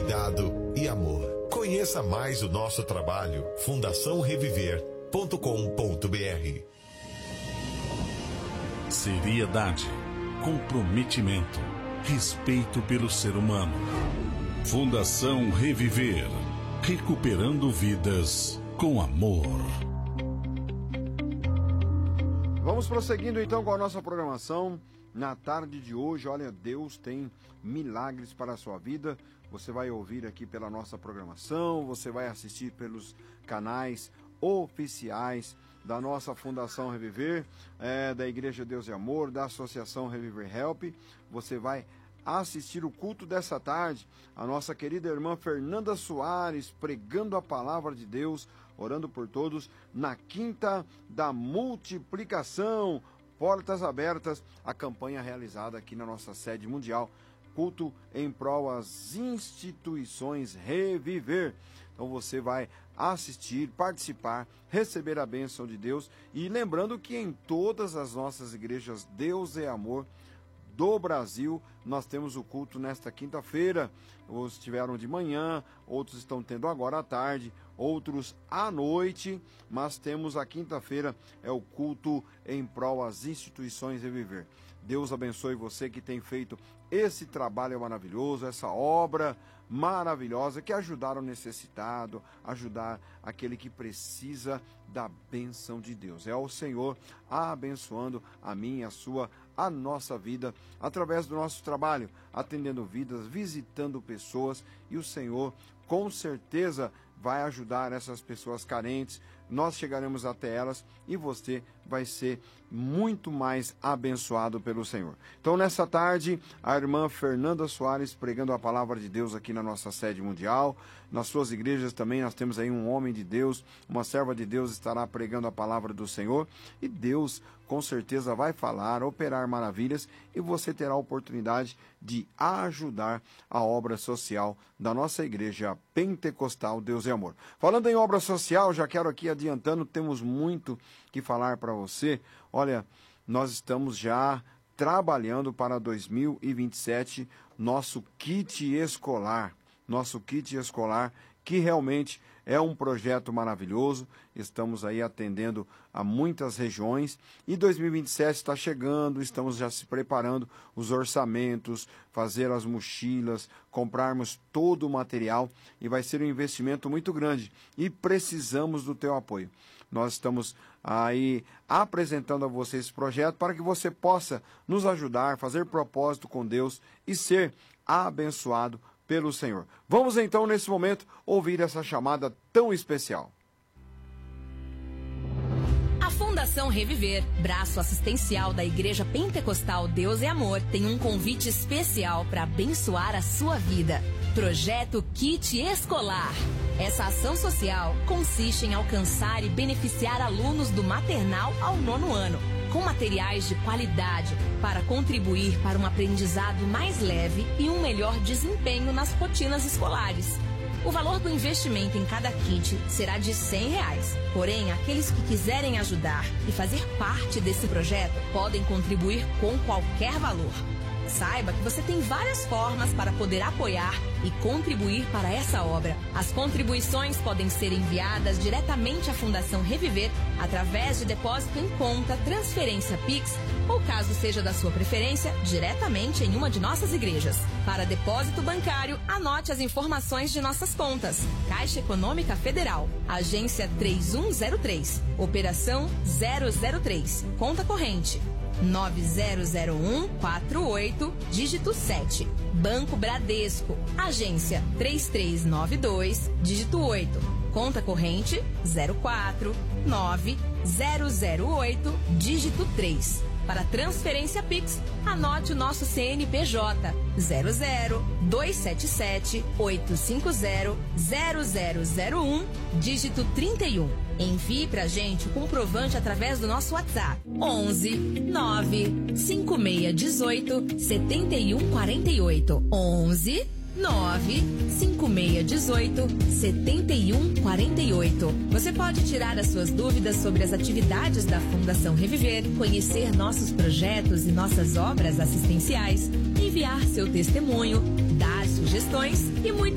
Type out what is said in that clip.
cuidado e amor. Conheça mais o nosso trabalho, fundaçãoreviver.com.br. Seriedade, comprometimento, respeito pelo ser humano. Fundação Reviver, recuperando vidas com amor. Vamos prosseguindo então com a nossa programação. Na tarde de hoje, olha, Deus tem milagres para a sua vida. Você vai ouvir aqui pela nossa programação, você vai assistir pelos canais oficiais da nossa Fundação Reviver, da Igreja Deus e Amor, da Associação Reviver Help. Você vai assistir o culto dessa tarde, a nossa querida irmã Fernanda Soares pregando a palavra de Deus, orando por todos, na Quinta da Multiplicação, portas abertas, a campanha realizada aqui na nossa sede mundial, culto em prol às instituições Reviver. Então você vai assistir, participar, receber a bênção de Deus, e lembrando que em todas as nossas igrejas Deus é Amor do Brasil, nós temos o culto nesta quinta-feira. Uns tiveram de manhã, outros estão tendo agora à tarde, outros à noite, mas temos a quinta-feira, é o culto em prol às instituições Reviver. Deus abençoe você que tem feito esse trabalho maravilhoso, essa obra maravilhosa, que ajudar o necessitado, ajudar aquele que precisa da bênção de Deus. É o Senhor abençoando a minha, a sua, a nossa vida, através do nosso trabalho, atendendo vidas, visitando pessoas, e o Senhor com certeza vai ajudar essas pessoas carentes. Nós chegaremos até elas e você vai ser muito mais abençoado pelo Senhor. Então, nessa tarde, a irmã Fernanda Soares pregando a palavra de Deus aqui na nossa sede mundial. Nas suas igrejas também nós temos aí um homem de Deus, uma serva de Deus estará pregando a palavra do Senhor, e Deus com certeza vai falar, operar maravilhas, e você terá a oportunidade de ajudar a obra social da nossa igreja pentecostal Deus e Amor. Falando em obra social, já quero aqui adiantando, temos muito que falar para você. Olha, nós estamos já trabalhando para 2027 nosso kit escolar, que realmente é um projeto maravilhoso. Estamos aí atendendo a muitas regiões, e 2027 está chegando, estamos já se preparando os orçamentos, fazer as mochilas, comprarmos todo o material, e vai ser um investimento muito grande e precisamos do teu apoio. Nós estamos aí apresentando a você esse projeto para que você possa nos ajudar, fazer propósito com Deus e ser abençoado pelo Senhor. Vamos então, nesse momento, ouvir essa chamada tão especial. A Fundação Reviver, braço assistencial da Igreja Pentecostal Deus é Amor, tem um convite especial para abençoar a sua vida. Projeto Kit Escolar. Essa ação social consiste em alcançar e beneficiar alunos do maternal ao 9º ano, com materiais de qualidade para contribuir para um aprendizado mais leve e um melhor desempenho nas rotinas escolares. O valor do investimento em cada kit será de R$100. Porém, aqueles que quiserem ajudar e fazer parte desse projeto podem contribuir com qualquer valor. Saiba que você tem várias formas para poder apoiar e contribuir para essa obra. As contribuições podem ser enviadas diretamente à Fundação Reviver através de depósito em conta, transferência Pix, ou caso seja da sua preferência, diretamente em uma de nossas igrejas. Para depósito bancário, anote as informações de nossas contas. Caixa Econômica Federal, Agência 3103, Operação 003, Conta Corrente 900148, dígito 7. Banco Bradesco, Agência 3392, dígito 8. Conta corrente 049008, dígito 3. Para transferência Pix, anote o nosso CNPJ 00277-850-0001, dígito 31. Envie pra gente o comprovante através do nosso WhatsApp 11 9 5618 7148. 11 9 5618 7148. Você pode tirar as suas dúvidas sobre as atividades da Fundação Reviver, conhecer nossos projetos e nossas obras assistenciais, enviar seu testemunho, dar sugestões e muito